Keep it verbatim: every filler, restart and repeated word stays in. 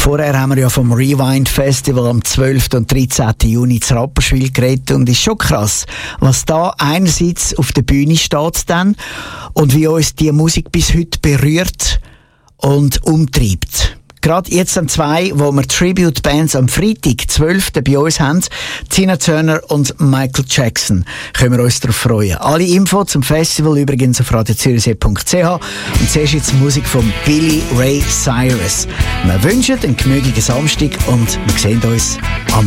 Vorher haben wir ja vom Rewind Festival am zwölften und dreizehnten Juni zu Rapperswil geredet und es ist schon krass, was da einerseits auf der Bühne steht dann und wie uns die Musik bis heute berührt und umtreibt. Gerade jetzt an zwei, wo wir Tribute-Bands am Freitag, zwölften bei uns haben, Tina Turner und Michael Jackson. Können wir uns darauf freuen. Alle Infos zum Festival übrigens auf radio zürichsee punkt c h und zuerst jetzt Musik von Billy Ray Cyrus. Wir wünschen einen gemütlichen Samstag und wir sehen uns am